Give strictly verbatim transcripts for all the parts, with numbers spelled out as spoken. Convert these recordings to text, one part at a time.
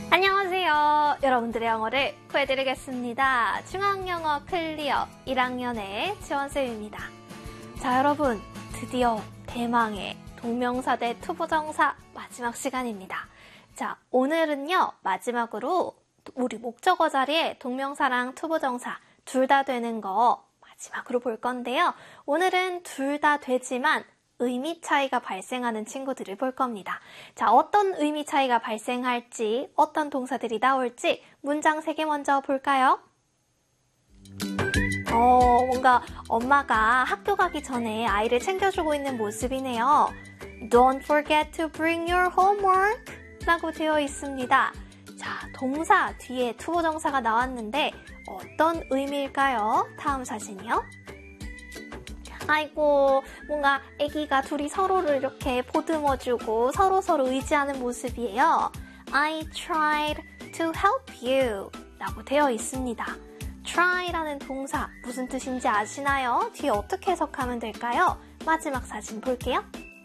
안녕하세요. 여러분들의 영어를 구해드리겠습니다. 중앙영어 클리어 일 학년의 지원쌤입니다. 자, 여러분 드디어 대망의 동명사 대 투부정사 마지막 시간입니다. 자, 오늘은요 마지막으로 우리 목적어 자리에 동명사랑 투부정사 둘 다 되는 거 마지막으로 볼 건데요. 오늘은 둘 다 되지만 의미 차이가 발생하는 친구들을 볼 겁니다. 자, 어떤 의미 차이가 발생할지, 어떤 동사들이 나올지 문장 세 개 먼저 볼까요? 어, 뭔가 엄마가 학교 가기 전에 아이를 챙겨주고 있는 모습이네요. Don't forget to bring your homework 라고 되어 있습니다. 자, 동사 뒤에 투부정사가 나왔는데 어떤 의미일까요? 다음 사진이요. 아이고, 뭔가 아기가 둘이 서로를 이렇게 보듬어주고 서로서로 의지하는 모습이에요. I tried to help you 라고 되어 있습니다. try라는 동사 무슨 뜻인지 아시나요? 뒤에 어떻게 해석하면 될까요? 마지막 사진 볼게요.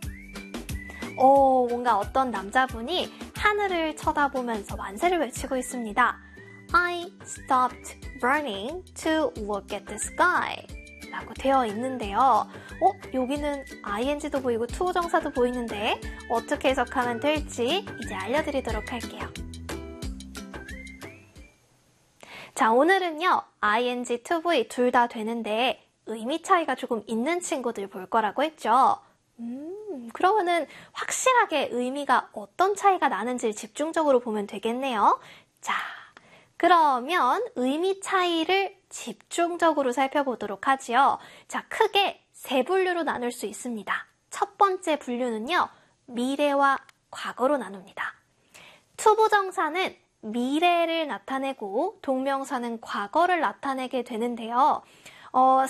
오, 뭔가 어떤 남자분이 하늘을 쳐다보면서 만세를 외치고 있습니다. I stopped running to look at the sky 라고 되어 있는데요. 어? 여기는 아이엔지도 보이고 투부정사도 보이는데 어떻게 해석하면 될지 이제 알려드리도록 할게요. 자, 오늘은요 아이엔지, 투브이 둘 다 되는데 의미 차이가 조금 있는 친구들 볼 거라고 했죠. 음, 그러면은 확실하게 의미가 어떤 차이가 나는지 집중적으로 보면 되겠네요. 자, 그러면 의미 차이를 집중적으로 살펴보도록 하지요. 자, 크게 세 분류로 나눌 수 있습니다. 첫 번째 분류는요, 미래와 과거로 나눕니다. 투부정사는 미래를 나타내고 동명사는 과거를 나타내게 되는데요. 어,